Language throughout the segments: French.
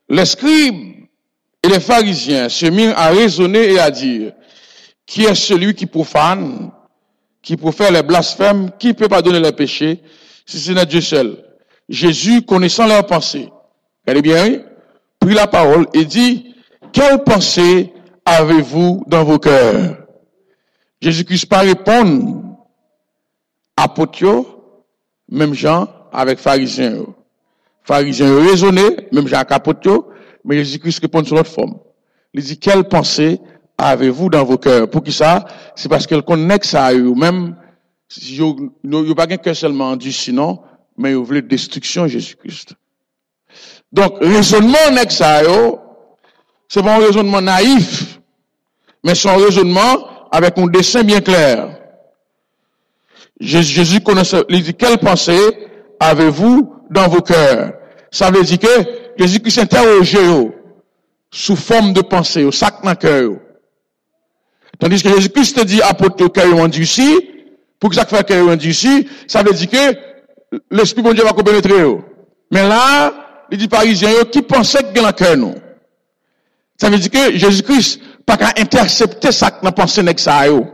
Les scribes et les pharisiens se mirent à raisonner et à dire, qui est celui qui profane, qui profère les blasphèmes, qui peut pardonner les péchés, si ce n'est Dieu seul? Jésus, connaissant leurs pensées, regardez bien, oui, prit la parole et dit, quelle pensée avez-vous dans vos cœurs? Jésus-Christ pas répondre apôtres, même Jean avec pharisiens. Pharisiens raisonnaient, même Jean avec apôtres, mais Jésus-Christ répond sur l'autre forme. Il dit, quelle pensée avez-vous dans vos cœurs? Pour qui ça? C'est parce qu'elle connaît ça eux-mêmes. Il n'y a pas qu'un cœur seulement endurci, sinon, mais ils veulent destruction Jésus-Christ. Donc, raisonnement n'est que ça, c'est pas un raisonnement naïf, mais c'est un raisonnement avec un dessin bien clair. Jésus connaissait, il dit, quelle pensée avez-vous dans vos cœurs? Ça veut dire que Jésus-Christ s'interrogeait sous forme de pensée, au sac dans le cœur. Tandis que Jésus-Christ te dit, apôtre au cœur endurci, pour que ça fait cœur endurci, ça veut dire que l'Esprit de Dieu va pénétrer. Mais là, il dit parisien, qui pensait que dans le cœur nous? Ça veut dire que Jésus-Christ pas qu'à intercepter ça que dans pensée nèg ça yo.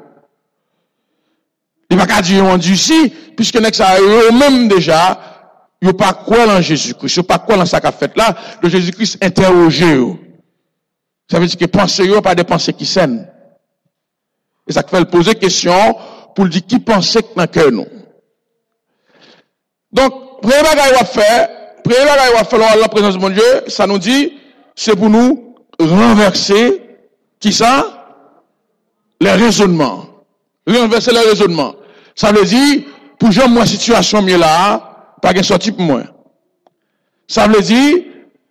Il pas qu'à dire endurci, puisque nèg ça yo même déjà, yo pas quoi en Jésus-Christ, yo pas quoi dans ça qu'a fait là, le Jésus-Christ interroger yo. Ça veut dire que pensée yo pas des pensées qui saines. Et ça fait poser question pour dire qui pensait que dans cœur nous. Donc, premier bagage va faire la présence de mon Dieu, ça nous dit c'est pour nous renverser qui ça? Les raisonnements. Renverser les raisonnements. Ça veut dire pour genre moi situation mieux là, pas de sortie pour moi. Ça veut dire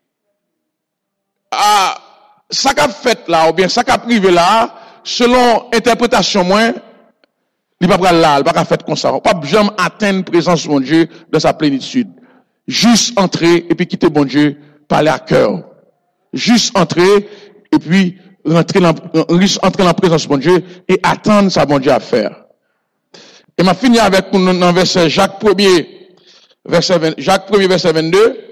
ça qu'a fait là ou bien ça qu'a privé là selon interprétation moi il va pas là, il va pas faire comme ça. Pas jamais atteindre présence de mon Dieu dans sa plénitude. Juste entrer et puis quitter bon Dieu, parler à cœur. Juste entrer et puis entrer dans la présence de mon Dieu et attendre ça bon Dieu à faire. Et m'a fini avec un verset Jacques 1er verset 22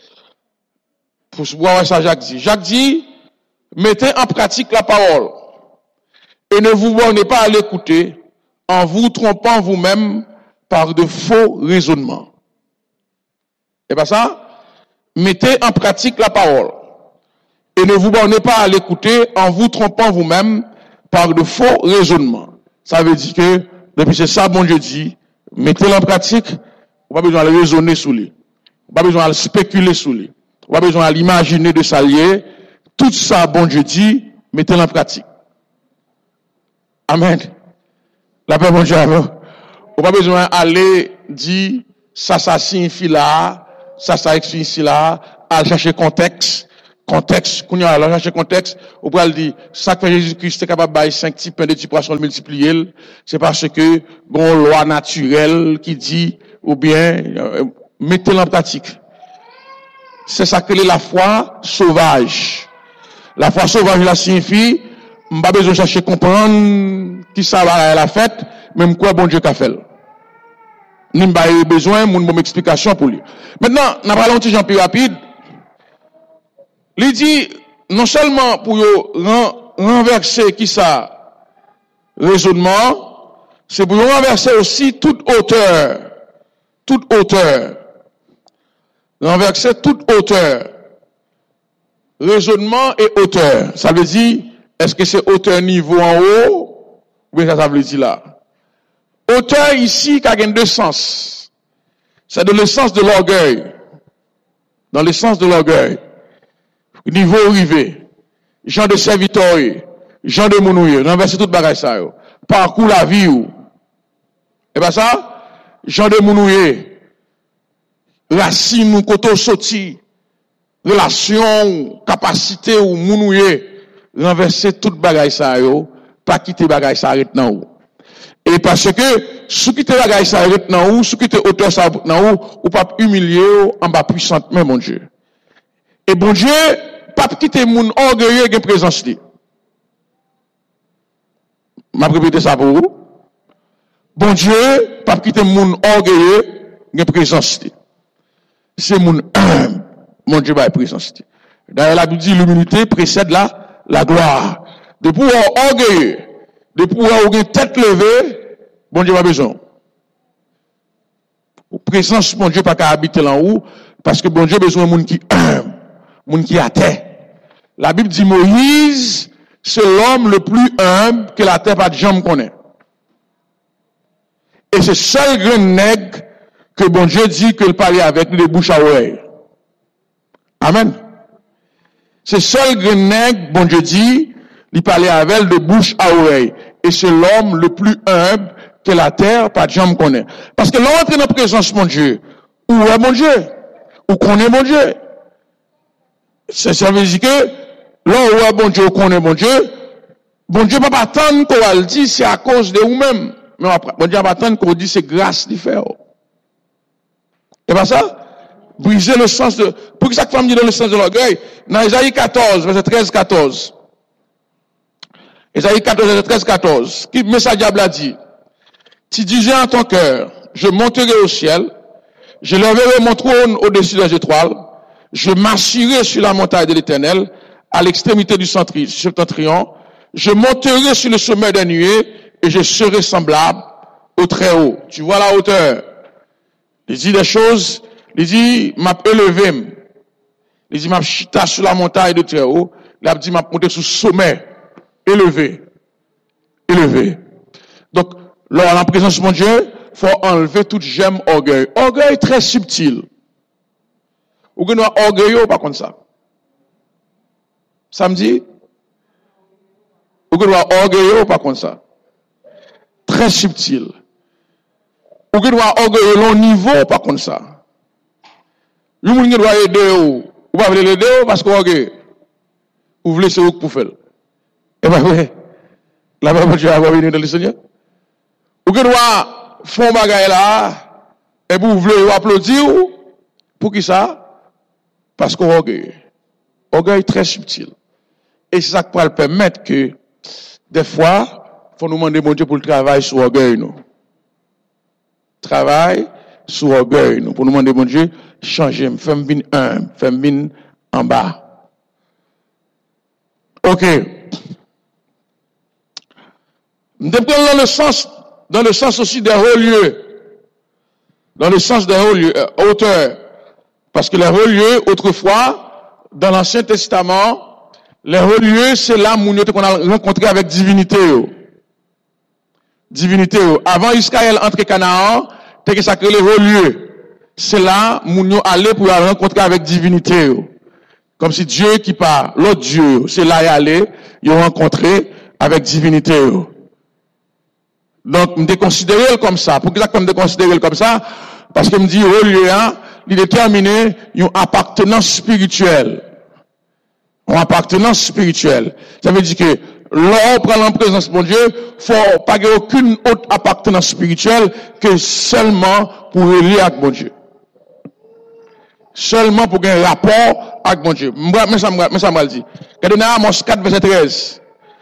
pour voir ça Jacques dit. Jacques dit mettez en pratique la parole et ne vous bornez pas à l'écouter en vous trompant vous-même par de faux raisonnements. Et pas ça? Mettez en pratique la parole. Et ne vous bornez pas à l'écouter en vous trompant vous-même par de faux raisonnements. Ça veut dire que, depuis c'est ça, bon Dieu dit, mettez-le en pratique, on n'a pas besoin de raisonner sous lui. On n'a pas besoin de spéculer sous lui. On n'a pas besoin de l'imaginer, de s'allier. Tout ça, bon Dieu dit, mettez-le en pratique. Amen. La paix, bon Dieu, on n'a pas besoin d'aller dire, ça signifie là, ça signifie là, à chercher contexte, qu'on y a là, chercher contexte, on peut dire, ça que Jésus-Christ est capable de bailler 5 petits pains de 10 poissons, le multiplier, c'est parce que, bon, loi naturelle qui dit, ou bien, mettez-le en pratique. C'est ça que la foi sauvage. La foi sauvage, là, signifie, on n'a pas besoin de chercher comprendre qui ça va la fête, même quoi bon Dieu qu'a fait. Nous n'avons pas besoin de mon explication pour lui. Maintenant, nous parlons un petit peu plus rapide. Il dit, non seulement pour renverser qui ça, raisonnement, c'est pour renverser aussi toute hauteur. Toute hauteur. Renverser toute hauteur. Raisonnement et hauteur. Ça veut dire, est-ce que c'est hauteur niveau en haut? Ou bien ça veut dire là? Hauteur ici, qui a deux sens. C'est dans le sens de l'orgueil. Dans le sens de l'orgueil. Niveau arrivé. Gens de serviteur. Gens de monouille. Renverser toute bagaille ça. Parcours la vie. Et bien ça? Gens de monouille. Racine ou koto sorti. Relation, capacité ou monouille. Renverser toute bagaille ça. Pas quitter bagaille ça arrête dans haut. Et parce que, sous quitter la gaille, ça arrête dans où, sous quitter auteur, ça arrête dans où, ou pas humilier, en bas puissante, mais mon Dieu. Et bon Dieu, pas quitter mon orgueilleux, qui présence li. M'a répété ça pour vous. Bon Dieu, pas quitter mon orgueilleux, qui présence li. C'est mon humble, mon Dieu, pas présence li. D'ailleurs, la Bible dit l'humilité précède la gloire. De pouvoir orgueilleux, de pouvoir avoir une tête levée, bon Dieu pas besoin. Présence, bon Dieu, pas qu'à habiter là haut, parce que bon Dieu a besoin de monde qui humble, monde qui a terre. La Bible dit Moïse, c'est l'homme le plus humble que la terre pas de jambe connaît. Et c'est seul grand nègre que bon Dieu dit qu'il parlait avec lui de bouche à oreille. Amen. C'est seul grand nègre, bon Dieu dit, il parlait avec elle de bouche à oreille. Et c'est l'homme le plus humble que la terre pas de jambe connaît. Parce que l'on entre dans la présence, mon Dieu, où est mon Dieu? Où connaît mon Dieu? Ça veut dire que, là où est mon Dieu, où connaît mon Dieu ne peut pas attendre qu'on le dise, c'est à cause de vous-même. Mais bon Dieu va pas attendre qu'on dise, c'est grâce d'y faire. Et pas ça? Briser le sens de, pour que chaque femme dit dans le sens de l'orgueil, dans Isaïe 14, verset 13-14. Isaïe 14, verset 13-14. Qui message diable a dit? Tu disais en ton cœur, je monterai au ciel, je lèverai mon trône au-dessus des étoiles, je marcherai sur la montagne de l'Éternel, à l'extrémité du septentrion, je monterai sur le sommet des nuées, et je serai semblable au très haut. Tu vois la hauteur. Il dit des choses, il dit, m'a élevé, il dit, m'a chita sur la montagne de très haut, il a dit, m'a monté sur le sommet, élevé. Donc, lors en présence de mon Dieu, faut enlever toute gemme orgueil. Orgueil très subtil. Ou que nous orgueilleux pas comme ça. Samedi? Ou que nous orgueilleux pas comme ça. Très subtil. Ou que nous orgueilleux long niveau pas comme ça. Le monde qui doit aider ou pas voulez l'aider parce que orgueilleux. Ou voulez c'est vous pour faire. Et bien oui. La même Dieu va venir dans le Seigneur. Ou que doit faire un bagage là, et vous voulez applaudir, pour qui ça? Parce qu'on orgueil. Orgueil très subtil. Et c'est ça qui peut permettre que, des fois, il faut nous demander mon Dieu pour le travail sur orgueil, nous. Travail sur orgueil, nous. Pour nous demander mon Dieu, changer, fais-moi bien un, fais-moi bien en bas. Ok. Nous devons dans le sens aussi des hauts lieux. Dans le sens des hauts lieux, hauteur. Parce que les hauts lieux, autrefois, dans l'Ancien Testament, les hauts lieux, c'est là où qu'on a rencontré avec divinité. Divinité. Avant Israël entre Canaan, t'es que ça crée les hauts lieux. C'est là où nous allons pour rencontrer avec divinité. Comme si Dieu qui parle, l'autre Dieu, c'est là y aller, ils ont rencontré avec divinité. Donc, me déconsidérer comme ça. Pour que ça me déconsidérer comme ça? Parce que me dit, au lieu, il détermine une appartenance spirituelle. Une appartenance spirituelle. Ça veut dire que, là, on prend la présence de mon Dieu, faut pas qu'il y ait aucune autre appartenance spirituelle que seulement pour relier avec mon Dieu. Seulement pour qu'il y ait un rapport avec mon Dieu. Mais ça m'a dit. Regardez dans Amos 4, verset 13.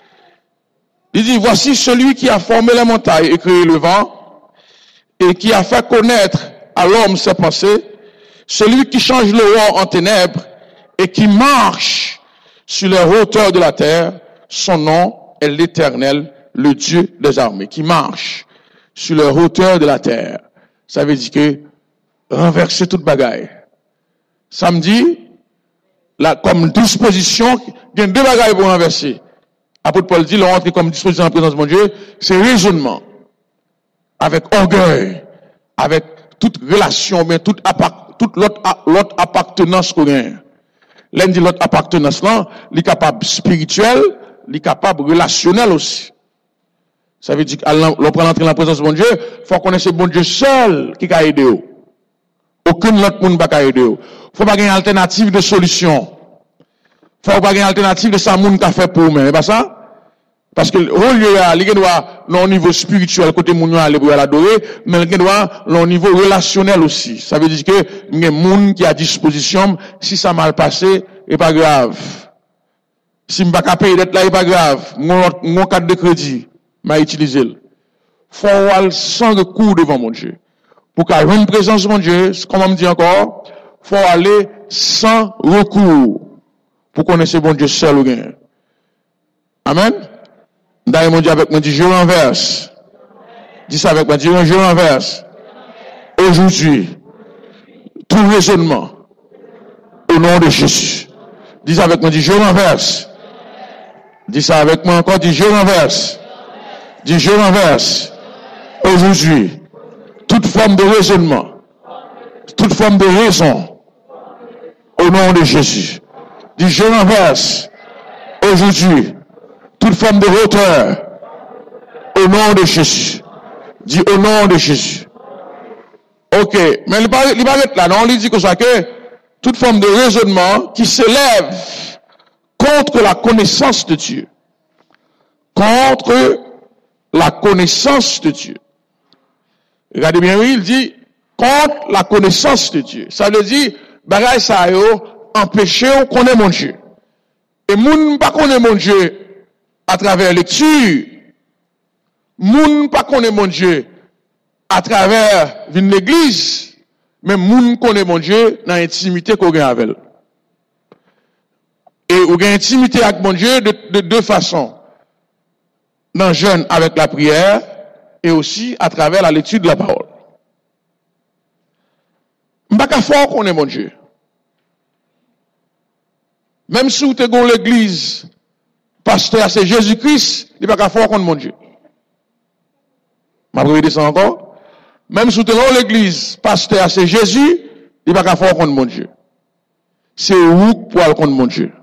Il dit, voici celui qui a formé les montagnes et créé le vent, et qui a fait connaître à l'homme ses pensées, celui qui change l'aurore en ténèbres, et qui marche sur les hauteurs de la terre, son nom est l'Éternel, le Dieu des armées, qui marche sur les hauteurs de la terre. Ça veut dire que renverser toute bagaille. Samedi, là, comme disposition, il y a deux bagailles pour renverser. Apôtre Paul dit, l'on entre comme disposition en présence de mon Dieu, c'est raisonnement, avec orgueil, avec toute relation, mais toute l'autre appartenance qu'on a. L'un dit l'autre appartenance là, il est capable spirituel, il est capable relationnel aussi. Ça veut dire qu'on prend l'entrée dans la présence de mon Dieu, il faut connaître ce bon Dieu seul qui va aider. Aucun autre monde ne va aider. Il ne faut pas avoir une alternative de solution. Il faut pas une alternative de ça monde qu'a fait pour vous-même. C'est pas ça? Parce que au lieu il doit au niveau spirituel côté moun aller pour l'adorer, mais il doit au niveau relationnel aussi. Ça veut dire que il y a monde qui a disposition, si ça mal passé, et pas grave. Si m'pas pas payer dette là, et pas grave. Mon carte de crédit m'a utilisé. Faut aller sans recours devant mon Dieu. Pour qu'à une présence de mon Dieu, comme on me dit encore, faut aller sans recours. pour connaître bon Dieu seul ou gain. Amen. D'ailleurs, mon Dieu avec moi, dit je renverse. Dis ça avec moi, dis je renverse. Aujourd'hui, tout raisonnement au nom de Jésus. Dis ça avec moi, dis je renverse. Dis ça avec moi encore, dis je renverse. Dis je renverse. Aujourd'hui, toute forme de raisonnement, toute forme de raison, au nom de Jésus. Dis je renverse. Aujourd'hui, toute forme de hauteur, au nom de Jésus. Dis au nom de Jésus. Ok, mais il va être là, non? Il dit que ça, que toute forme de raisonnement qui s'élève contre la connaissance de Dieu. Contre la connaissance de Dieu. Regardez bien, oui, il dit contre la connaissance de Dieu. Ça veut dire, bagay ça yo, empêcher on connaît mon Dieu. Et moun pas connaît mon Dieu à travers lecture. Moun pas connaît mon Dieu à travers une l'église. Mais moun connaît mon Dieu dans l'intimité qu'on a avec elle. Et on a intimité avec mon Dieu de deux façons. Dans le jeûne avec la prière et aussi à travers la lecture de la parole. M'pas fort qu'on est mon Dieu. Même si vous êtes dans l'église, pasteur, c'est Jésus-Christ, il n'est pas fort qu'on est mon Dieu. M'a prédit ça encore. Même si vous êtes dans l'église, pasteur, c'est Jésus, il n'est pas fort qu'on est mon Dieu. C'est où pour aller contre mon Dieu.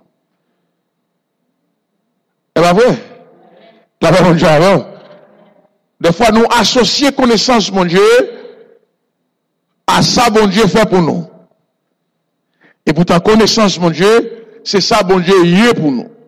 C'est pas vrai? La parole de Dieu avant. Des fois, nous associons connaissance, mon Dieu, à ça, bon Dieu fait pour nous. Et pourtant, connaissance, mon Dieu, c'est ça, bon Dieu, y est pour nous.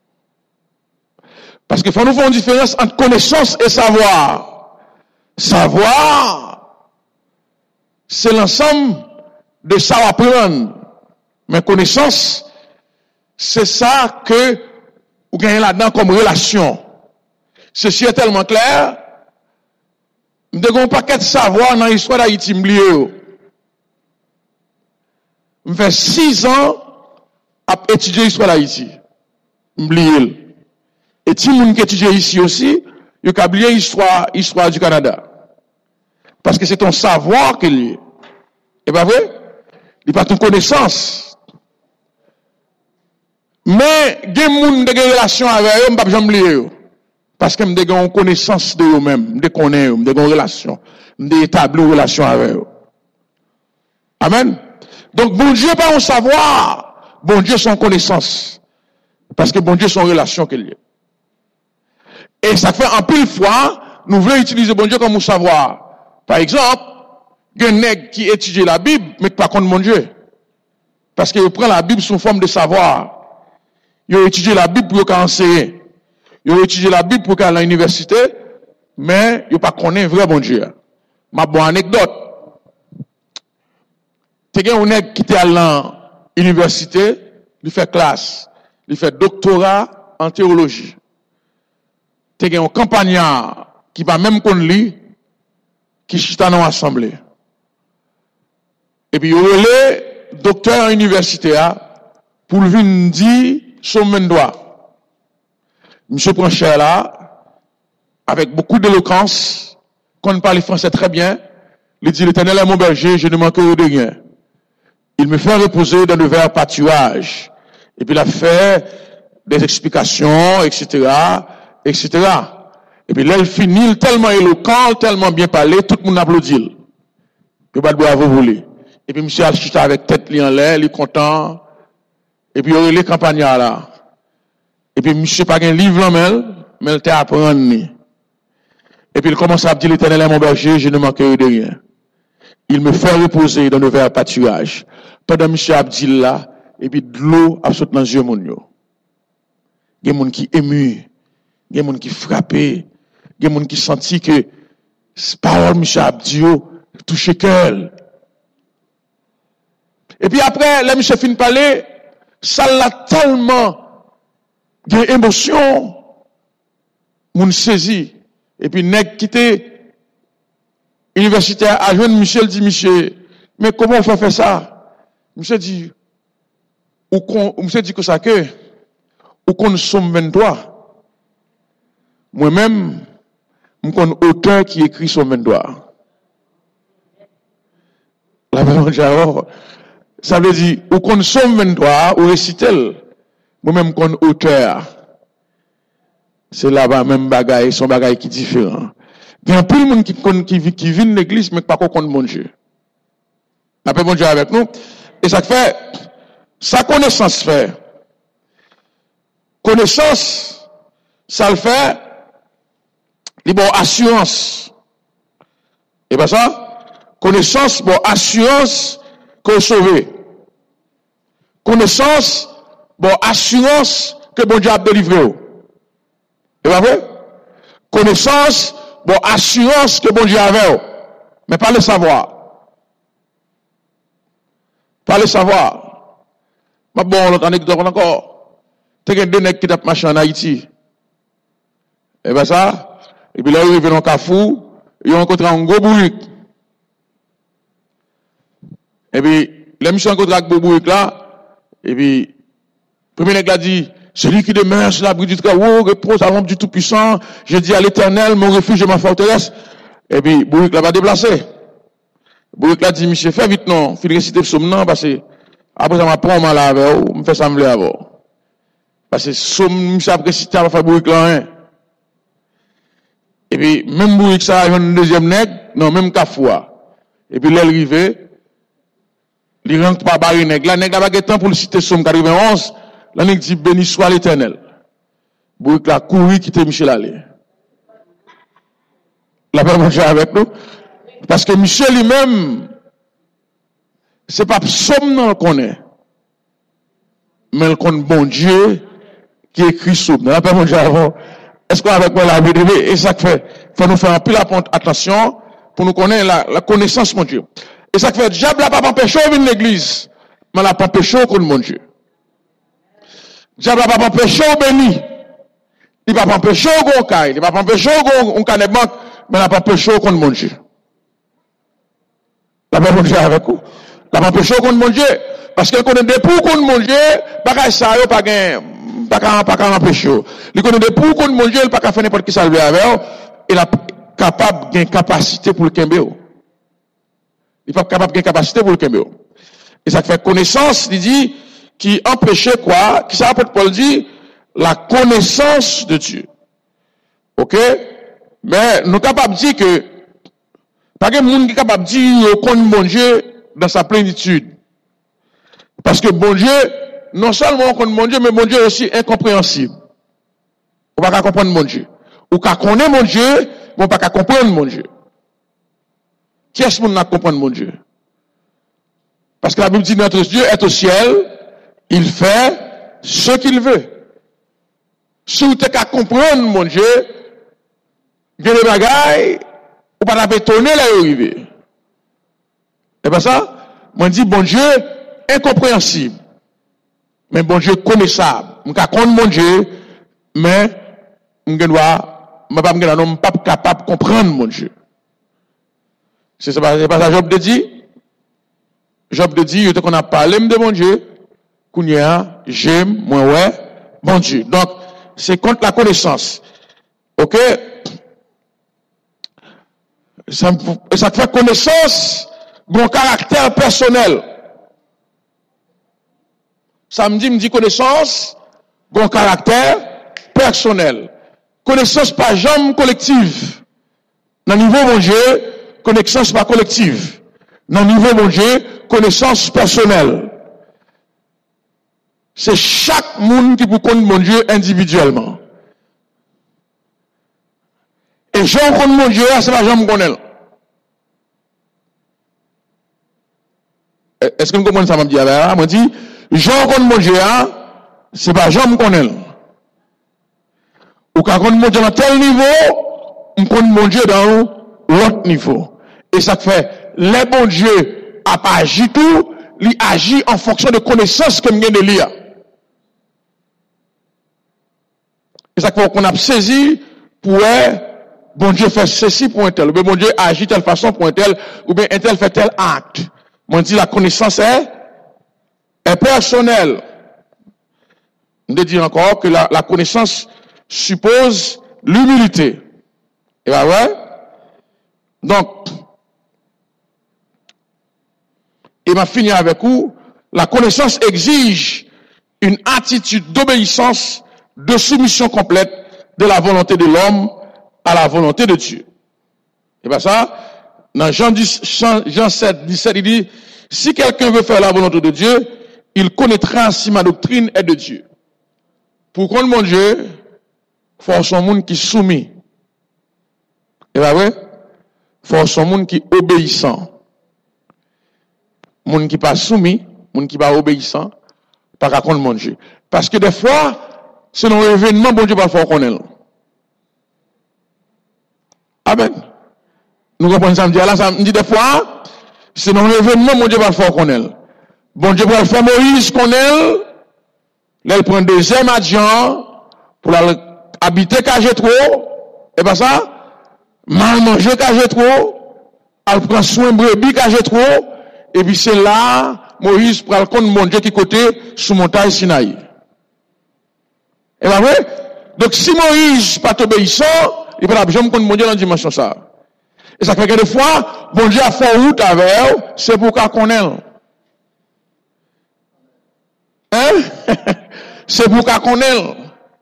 Parce qu'il faut nous faire une différence entre connaissance et savoir. Savoir, c'est l'ensemble de ça apprendre. Mais connaissance, c'est ça que vous gagnez là-dedans comme relation. Ceci est tellement clair. Nous avons un paquet de savoir dans l'histoire d'Haïti. Je fais 6 ans à étudier l'histoire d'Haïti. Et si vous étudiez ici aussi, vous avez oublié l'histoire du Canada. Parce que c'est ton savoir qu'il est. Et pas vrai? Il n'est pas ton connaissance. Mais, il y a des relations avec eux, je ne peux pas oublier. Parce que je suis en connaissance de eux-mêmes, je connais eux, je suis en relation, je établis une relation avec eux. Amen. Donc, bon Dieu, pas en savoir, bon Dieu, son connaissance. Parce que bon Dieu, son relation qu'il y a. Et ça fait en pile fois, nous voulons utiliser bon Dieu comme un savoir. Par exemple, il y a un nègre qui étudie la Bible, mais qui pas contre mon Dieu. Parce qu'il prend la Bible sous forme de savoir. Il a étudié la Bible pour qu'il enseigner. Il a étudié la Bible pour qu'il aille à l'université, mais il n'a pas connu vrai bon Dieu. Ma bonne anecdote. Tu as un nègre qui était à l'université, il fait classe, il fait doctorat en théologie. Tu as un campagnard qui va même qu'on lit, qui chita dans l'assemblée. Et puis, il y a docteur en université pour venir dire son même droit. Monsieur prend cher là, avec beaucoup d'éloquence, qu'on parle français très bien, il dit l'Éternel est mon berger, je ne manquerai de rien. Il me fait reposer dans le vert pâturage. Et puis il a fait des explications, etc., etc. Et puis là, il finit tellement éloquent, tellement bien parlé, tout le monde applaudit. Il va bravo pour lui. Et puis monsieur Alchita avec tête li en l'air, il est content. Et puis il y a les campagnards là. Et puis monsieur pas un livre là, mais il t'a apprendre. Et puis il commence à dire l'Éternel est mon berger, je ne manquerai de rien. Il me fait reposer dans le vert pâturage. Pendant monsieur Abdil là, et puis de l'eau a sauté dans les yeux mon yo. Il y a des gens qui ému, il y a des gens qui frappé, il y a des gens qui senti que cette parole monsieur Abdil touche cœur. Et puis après, là monsieur fin de parler, ça l'a tellement de émotion, moun saisi. Et puis nèg qui était universitaire à joindre Michel dit monsieur, mais comment on fait ça? Monsieur dit, ou me dit que ça que, ou qu'on somme 23. Moi-même, je suis auteur qui écrit somme 23. La parole ça veut dire, ou qu'on somme 23, ou récite-le. Moi-même, qu'on auteur. C'est là-bas, même bagaille, son bagaille qui est différent. Il y a plus de monde qui vit l'église, mais pas qu'on compte mon Dieu. La paix, bon Dieu avec nous. Et ça fait, sa connaissance fait. Connaissance, ça le fait, il bon assurance. Et pas ça? Connaissance, bon assurance que sauvé. Connaissance, bon assurance que bon Dieu a délivré. Et pas vrai? Connaissance, bon assurance que bon Dieu avait. Mais pas le savoir. Pas le savoir. Mais bon, l'autre anecdote encore. T'es qu'un deux nègres qui tapent marché en Haïti. Et ben ça, et puis là, ils arrivent dans le Carrefour, ils ont rencontré un gros bourrique. Et puis, les monsieur rencontrent un gros bourrique là, et puis, le premier nègre a dit, celui qui demeure sur l'abri du Très-Haut repose à l'ombre du Tout-Puissant, je dis à l'Éternel, mon refuge et ma forteresse. Et puis, bourrique là va déplacer. Bourrique là dit, monsieur, fais vite non, il réciter le psaume non, parce que, après ça m'a prend mal avec vous, me fait sembler avec vous. Parce que psaume, monsieur a récité à faire bourrique là, hein. Et puis, même bourrique ça, il y a un deuxième nègre, non, même Kafoua. Et puis, là, il arrive, il rentre par barre nègre. La nègre a pas temps pour le citer psaume 91, la nègre dit, béni soit l'Éternel. Bourrique là, couru, quitter Michel allé. La paix manger avec nous. Parce que Michel lui-même, c'est pas psaume non qu'on est. Mais le compte bon Dieu qui écrit psaume. La paix manger avant. Est-ce qu'on avec moi la Bible? Et ça fait, faut nous faire un peu attention pour nous connaître la connaissance mon Dieu. Et ça fait, diable n'a pas empêché de venir l'église, mais n'a pas empêché contre mon Dieu. Diable n'a pas empêché de bénir. Il n'a pas empêché de go caille, il n'a pas empêché de go caille banque, mais n'a pas empêché contre mon Dieu. La paix mon Dieu avec vous. N'a pas empêché contre mon Dieu. Parce qu'il connaît des pour contre mon Dieu, pas ça, pas gain. Pas empêcher. Il connaît des pour contre mon Dieu, il pas qu'à faire n'importe qui ça lui avec. Il est capable de capacité pour le kembeo. Il est capable de capacité pour le kembeo. Et ça fait connaissance, il dit, qui empêchait quoi? Qui ça apôtre Paul dit? La connaissance de Dieu. Ok? Mais nous sommes capables de dire que, pas que monde qui est capable de dire qu'on mon Dieu dans sa plénitude. Parce que bon Dieu, non seulement on connaît mon Dieu, mais mon Dieu est aussi incompréhensible. On ne peut pas comprendre mon Dieu. Ou qu'on connaît mon Dieu, mais on ne peut pas comprendre mon Dieu. Qui est-ce qu'on n'a comprendre mon Dieu? Parce que la Bible dit notre Dieu est au ciel, il fait ce qu'il veut. Si vous n'avez qu'à comprendre mon Dieu, il y a des bagailles, ou pas bétonner là où arriver. C'est pas ça? Moi, je dis bon Dieu incompréhensible. Mais bon Dieu connaissable. Je ne connais mon Dieu, mais je ne suis pas capable de comprendre mon Dieu. C'est pas ça Job de dit. Job de dit, qu'on a parlé de mon Dieu, qu'on y a, j'aime, moi ouais, mon Dieu. Donc, c'est contre la connaissance. Ok? Ça fait connaissance, bon caractère personnel. Samedi, me dit connaissance, bon caractère personnel. Connaissance pas jamais collective. Dans le niveau mon Dieu, connaissance pas collective. Dans le niveau mon Dieu, connaissance personnelle. C'est chaque monde qui peut connaître mon Dieu individuellement. Et Jean connaît mon Dieu, c'est pas Jean me connaît. Est-ce que vous comprenez ça, m'a dit? M'a dit, Jean connaît mon Dieu, c'est pas Jean me connaît. Ou quand on connaît mon Dieu dans tel niveau, on connaît mon Dieu dans l'autre niveau. Et ça fait, les bons dieux a pas agi tout, il agit en fonction de connaissances que vient de lire. Et ça fait qu'on a saisi pour bon Dieu fait ceci pour un tel, ou bien bon Dieu agit de telle façon pour un tel, ou bien un tel fait tel acte. On dit la connaissance est personnelle. de dire encore que la connaissance suppose l'humilité. Et bien, ouais. Donc, et m'a fini avec vous, la connaissance exige une attitude d'obéissance, de soumission complète de la volonté de l'homme à la volonté de Dieu. Et bien ça, dans Jean 7, 17, il dit, si quelqu'un veut faire la volonté de Dieu, il connaîtra si ma doctrine est de Dieu. Pour connaître mon Dieu, il faut son monde qui soumis. Et bien oui, il faut son monde qui obéissant. Monde qui pas soumis, monde qui pas obéissant, pas qu'à connaître mon Dieu. Parce que des fois, c'est dans l'événement, bon Dieu pas faire connaître. Amen. Nous comprenons ça, ça me dit des fois, c'est dans l'événement, bon Dieu va le faire connaître. Bon Dieu va le faire Moïse connaître, là il prend deuxième adjoint, pour habiter Kajetro, et pas ça, mal manger Kajetro, elle prend soin de brebis Kajetro, et puis c'est là, Moïse prend le compte mon Dieu qui côté, sous montagne Sinaï. Et bien vrai? Donc si Moïse pas obéissant, il ne peut pas jamais connaître mon Dieu dans la dimension ça. Et ça fait que des fois, bon Dieu a fait route avec eux, c'est pour qu'on connaisse. Hein? C'est pour qu'on connaisse.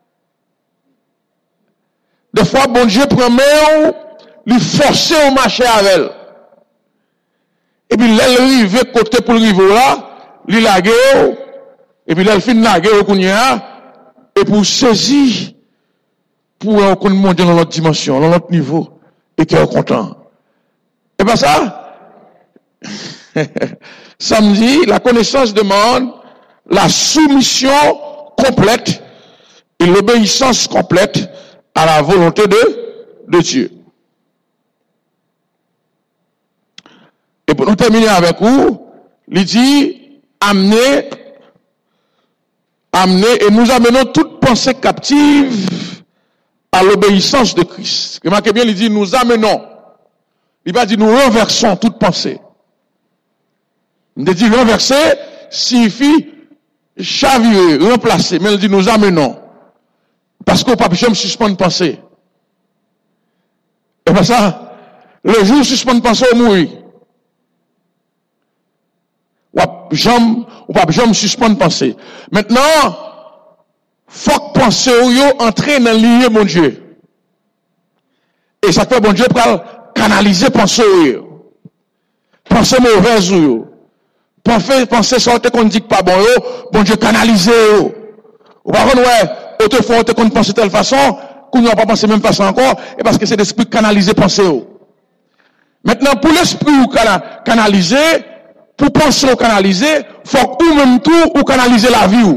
Des fois, bon Dieu promet, lui forcer au marché avec elle. Et puis, là, il arrive côté pour le rive là, il lague, et puis là, il finit de laguer au Kounia, et pour saisir, pour qu'on monte dans l'autre dimension, dans l'autre niveau, et qu'il est content. Et bien ça, samedi, la connaissance demande la soumission complète et l'obéissance complète à la volonté de Dieu. Et pour nous terminer avec vous, il dit, amenez, et nous amenons toute pensée captive à l'obéissance de Christ. Remarquez bien, il dit, nous amenons. Il va dire, nous renversons toute pensée. Il dit, renverser signifie chavirer, remplacer. Mais il dit, nous amenons. Parce qu'au pape, j'aime suspendre pensée. Et pas ça, le jour où suspendre pensée, on mourit. Ou pape, j'aime suspendre pensée. Maintenant, faut que pensée ou entre dans le lieu, mon Dieu. Et ça fait, bon Dieu, pour canaliser pensée. Pensée mauvaise ou pensée sorte qu'on dit que pas bon, bon Dieu canaliser. Ou par contre, ouais, autrefois, on pense de telle façon, qu'on n'a pas pensé même façon encore, et parce que c'est l'esprit canaliser pensée. Maintenant, pour l'esprit canaliser, pour penser ou canaliser, faut ou même tout ou canaliser la vie.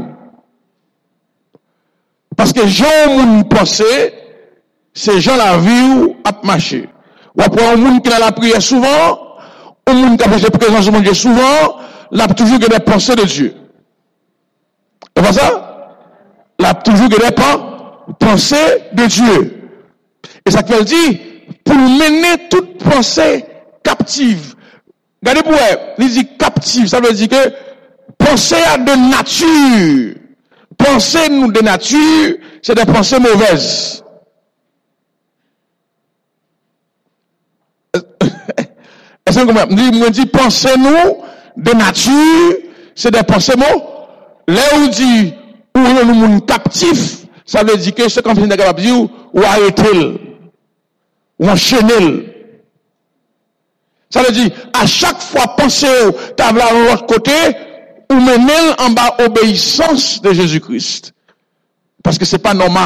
Parce que gens moun penser, c'est gens la vie à marcher. Ou après un monde qui a la prière souvent, un monde qui a la présence de Dieu souvent, là toujours des pensées de Dieu. C'est pas ça? Là toujours des pensées de Dieu. Et ça veut dire, pour mener toute pensée captive. Regardez pour elle, il dit captive, ça veut dire que pensée à de nature. Pensée nous de nature, c'est des pensées mauvaises. Est-ce que vous comprenez? On dit pensez nous de nature, c'est des pensées mauvaises. Là où dit où nous sommes captifs, ça veut dire que c'est comme si on est capable de dire ou arrêter, ou enchaîner. Ça veut dire à chaque fois pensez table à l'autre côté ou mener en bas obéissance de Jésus-Christ. Parce que c'est pas normal.